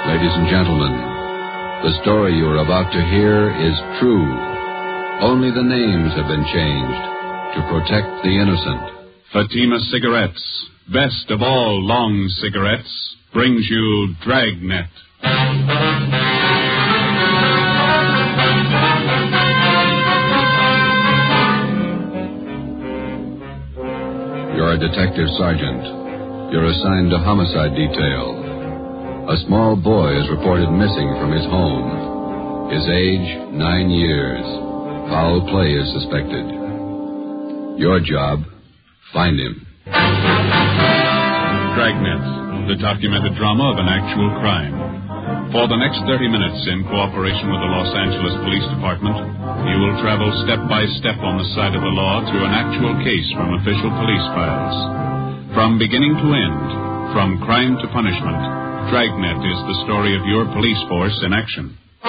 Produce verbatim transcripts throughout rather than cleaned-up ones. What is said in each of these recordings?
Ladies and gentlemen, the story you are about to hear is true. Only the names have been changed to protect the innocent. Fatima Cigarettes, best of all long cigarettes, brings you Dragnet. You're a detective sergeant. You're assigned to homicide detail. A small boy is reported missing from his home. His age, nine years. Foul play is suspected. Your job, find him. Dragnet, the documented drama of an actual crime. For the next thirty minutes, in cooperation with the Los Angeles Police Department, you will travel step by step on the side of the law through an actual case from official police files. From beginning to end, from crime to punishment, Dragnet is the story of your police force in action.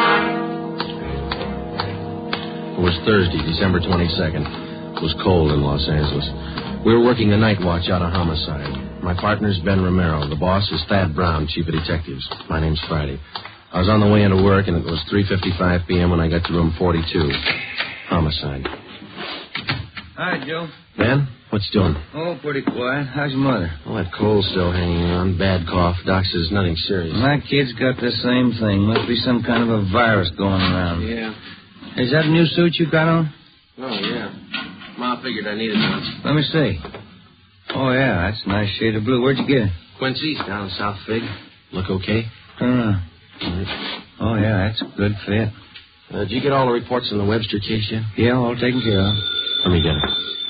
It was Thursday, December twenty-second. It was cold in Los Angeles. We were working the night watch out of homicide. My partner's Ben Romero. The boss is Thad Brown, chief of detectives. My name's Friday. I was on the way into work, and it was three fifty-five p.m. when I got to room forty-two. Homicide. Hi, Joe. Ben, what's doing? Oh, pretty quiet. How's your mother? Well, that cold's still hanging on. Bad cough. Doc says nothing serious. My kid's got the same thing. Must be some kind of a virus going around. Yeah. Is that a new suit you got on? Oh, yeah. Ma figured I needed one. Let me see. Oh, yeah, that's a nice shade of blue. Where'd you get it? Quincy's down in South Fig. Look okay? Uh, oh, yeah, that's a good fit. Uh, did you get all the reports on the Webster case yet? Yeah, all taken care of. Let me get it.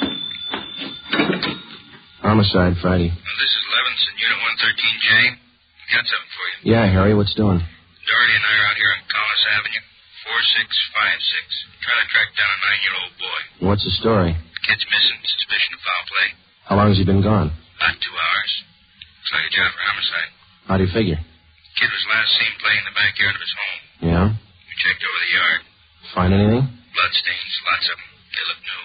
Homicide, Friday. Well, this is Levinson, Unit one thirteen J. Got something for you. Yeah, Harry, what's doing? Doherty and I are out here on Collis Avenue, four six five six. Trying to track down a nine-year-old boy. What's the story? The kid's missing. Suspicion of foul play. How long has he been gone? About two hours. Looks like a job for homicide. How do you figure? Kid was last seen playing in the backyard of his home. Yeah? We checked over the yard. Find anything? Bloodstains, lots of them. They look new.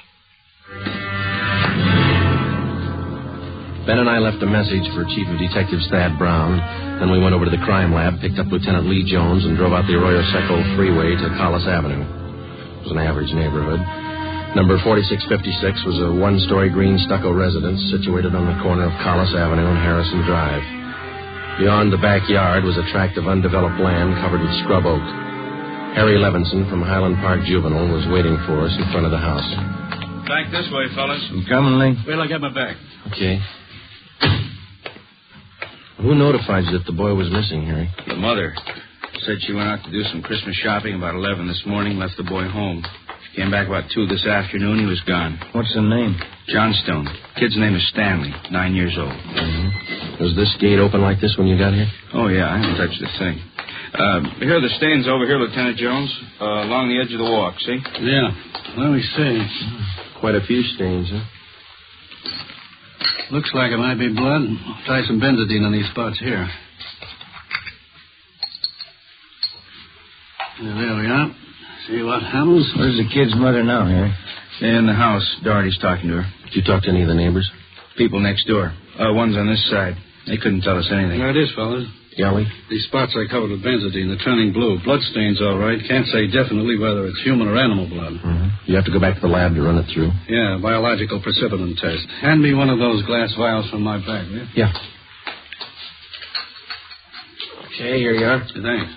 Ben and I left a message for Chief of Detectives Thad Brown. Then we went over to the crime lab, picked up Lieutenant Lee Jones, and drove out the Arroyo Seco freeway to Collis Avenue. It was an average neighborhood. Number forty-six fifty-six was a one-story green stucco residence situated on the corner of Collis Avenue and Harrison Drive. Beyond the backyard was a tract of undeveloped land covered with scrub oak. Harry Levinson from Highland Park Juvenile was waiting for us in front of the house. Back this way, fellas. I'm coming, Lee. Wait till I get my back. Okay. Who notified you that the boy was missing, Harry? The mother said she went out to do some Christmas shopping about eleven this morning, left the boy home. She came back about two this afternoon. He was gone. What's the name? Johnstone. Kid's name is Stanley, nine years old. Mm-hmm. Was this gate open like this when you got here? Oh, yeah, I haven't touched the thing. Uh, here are the stains over here, Lieutenant Jones, uh, along the edge of the walk, see? Yeah. Let me see. Quite a few stains, huh? Looks like it might be blood. Try some benzodine on these spots here. There we are. See what happens? Where's the kid's mother now, Harry? In the house. Doherty's talking to her. Did you talk to any of the neighbors? People next door. Uh, one's on this side. They couldn't tell us anything. There it is, fellas. Galley? These spots I covered with benzodine. They're turning blue. Bloodstains, all right. Can't say definitely whether it's human or animal blood. Mm-hmm. You have to go back to the lab to run it through? Yeah, biological precipitin test. Hand me one of those glass vials from my bag, will you? Yeah. Okay, here you are. Thanks.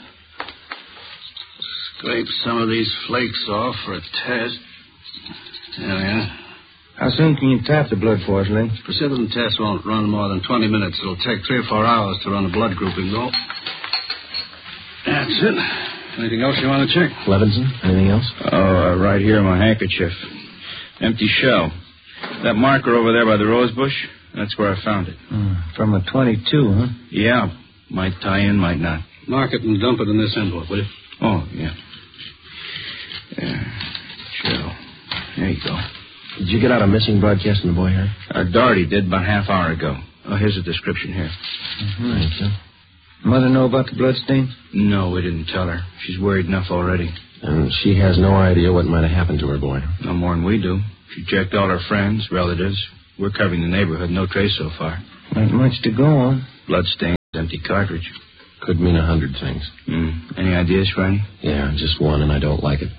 Scrape some of these flakes off for a test. There we are. How soon can you tap the blood for us, Lee? Precipitin test won't run more than twenty minutes. It'll take three or four hours to run a blood grouping, though. That's it. Anything else you want to check? Levinson, anything else? Oh, uh, right here, my handkerchief. Empty shell. That marker over there by the rose bush, that's where I found it. Mm, from a twenty-two, huh? Yeah. Might tie in, might not. Mark it and dump it in this envelope, will you? Oh, yeah. Yeah. Shell. There you go. Did you get out a missing broadcast on the boy, Harry? Uh, Doherty did about a half hour ago. Oh, here's a description here. Mm-hmm. Thank you. Mother know about the bloodstains? No, we didn't tell her. She's worried enough already. And she has no idea what might have happened to her boy. No more than we do. She checked all her friends, relatives. We're covering the neighborhood. No trace so far. Not much to go on. Bloodstains, empty cartridge. Could mean a hundred things. Mm. Any ideas, Friday? Yeah, just one, and I don't like it.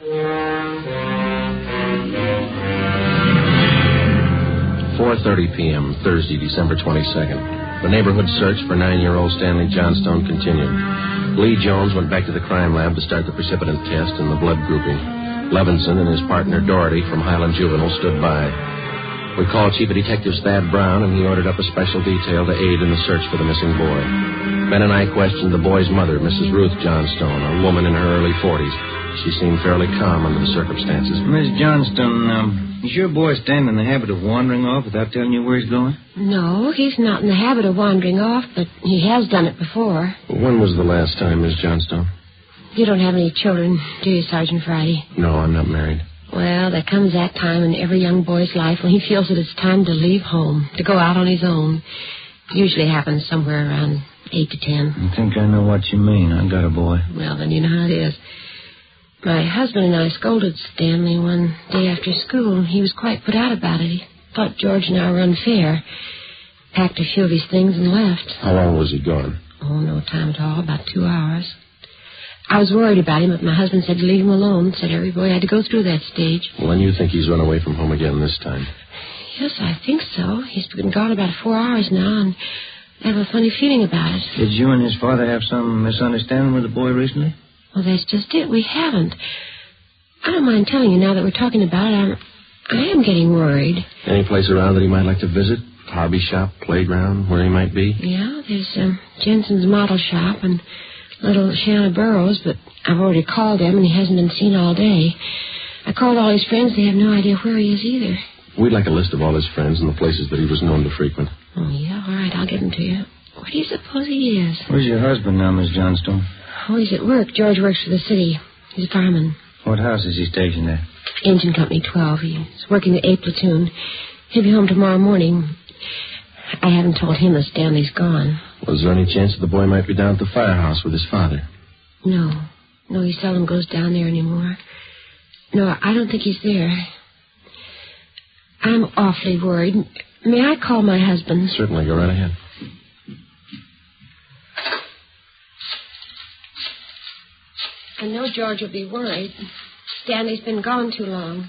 four thirty p.m., Thursday, December twenty-second. The neighborhood search for nine-year-old Stanley Johnstone continued. Lee Jones went back to the crime lab to start the precipitant test and the blood grouping. Levinson and his partner Doherty from Highland Juvenile stood by. We called Chief of Detectives Thad Brown, and he ordered up a special detail to aid in the search for the missing boy. Ben and I questioned the boy's mother, Missus Ruth Johnstone, a woman in her early forties. She seemed fairly calm under the circumstances. Miss Johnstone, um, is your boy Stan in the habit of wandering off without telling you where he's going? No, he's not in the habit of wandering off, but he has done it before. When was the last time, Miss Johnstone? You don't have any children, do you, Sergeant Friday? No, I'm not married. Well, there comes that time in every young boy's life when he feels that it's time to leave home, to go out on his own. It usually happens somewhere around eight to ten. I think I know what you mean. I got a boy. Well, then you know how it is. My husband and I scolded Stanley one day after school. He was quite put out about it. He thought George and I were unfair. Packed a few of his things and left. How long was he gone? Oh, no time at all. About two hours. I was worried about him, but my husband said to leave him alone. Said every boy had to go through that stage. Well, then you think he's run away from home again this time? Yes, I think so. He's been gone about four hours now, and I have a funny feeling about it. Did you and his father have some misunderstanding with the boy recently? Well, that's just it. We haven't. I don't mind telling you now that we're talking about it. I'm, I am getting worried. Any place around that he might like to visit? Hobby shop, playground, where he might be? Yeah, there's um, Jensen's model shop and little Shanna Burroughs, but I've already called him, and he hasn't been seen all day. I called all his friends. They have no idea where he is either. We'd like a list of all his friends and the places that he was known to frequent. Oh, yeah? All right, I'll give them to you. Where do you suppose he is? Where's your husband now, Miss Johnstone? Oh, he's at work. George works for the city. He's a fireman. What house is he stationed at? Engine Company twelve. He's working the A platoon. He'll be home tomorrow morning. I haven't told him that Stanley's gone. Was there any chance that the boy might be down at the firehouse with his father? No. No, he seldom goes down there anymore. No, I don't think he's there. I'm awfully worried. May I call my husband? Certainly. Go right ahead. I know George will be worried. Stanley's been gone too long.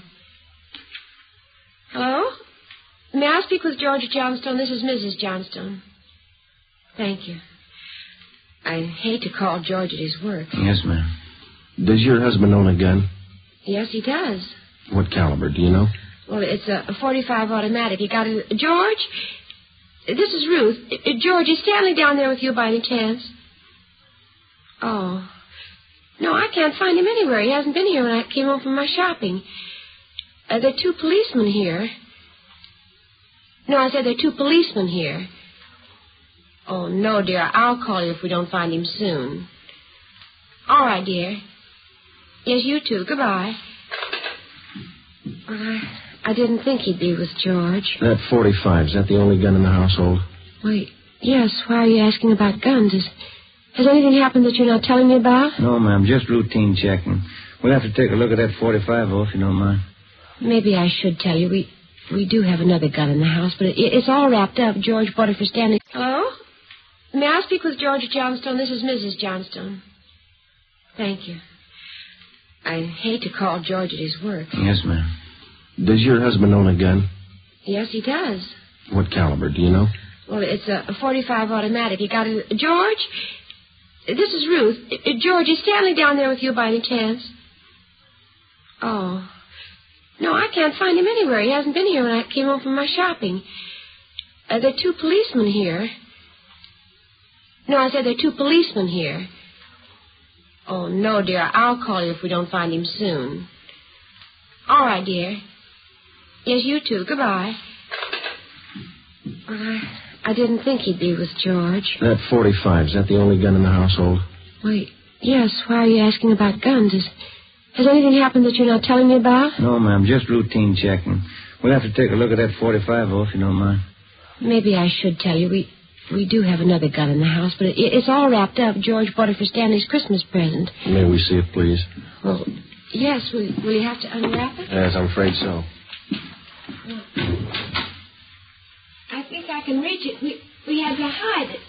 Hello? May I speak with George Johnstone? This is Missus Johnstone. Thank you. I hate to call George at his work. Yes, ma'am. Does your husband own a gun? Yes, he does. What caliber, do you know? Well, it's a forty-five automatic. He got it. George? This is Ruth. George, is Stanley down there with you by any chance? Oh. No, I can't find him anywhere. He hasn't been here when I came home from my shopping. Uh, there are two policemen here. No, I said there are two policemen here. Oh, no, dear. I'll call you if we don't find him soon. All right, dear. Yes, you too. Goodbye. Well, I, I didn't think he'd be with George. That forty-five, is that the only gun in the household? Wait, yes. Why are you asking about guns? Is, has anything happened that you're not telling me about? No, ma'am. Just routine checking. We'll have to take a look at that forty-five, oh, if you don't mind. Maybe I should tell you. We we do have another gun in the house, but it, it's all wrapped up. George bought it for Stanley. Hello? May I speak with George Johnstone? This is Missus Johnstone. Thank you. I hate to call George at his work. Yes, ma'am. Does your husband own a gun? Yes, he does. What caliber, do you know? Well, it's a forty-five automatic. He got it. George? This is Ruth. George, is Stanley down there with you by any chance? Oh. No, I can't find him anywhere. He hasn't been here when I came home from my shopping. Uh, there are two policemen here. No, I said there are two policemen here. Oh, no, dear. I'll call you if we don't find him soon. All right, dear. Yes, you too. Goodbye. Well, I, I didn't think he'd be with George. That forty-five, is that the only gun in the household? Wait, yes. Why are you asking about guns? Is, has anything happened that you're not telling me about? No, ma'am. Just routine checking. We'll have to take a look at that forty-five, oh, if you don't mind. Maybe I should tell you. We we do have another gun in the house, but it, it's all wrapped up. George bought it for Stanley's Christmas present. May we see it, please? Well, yes. Will, will you have to unwrap it? Yes, I'm afraid so. I think I can reach it. We we had to hide it.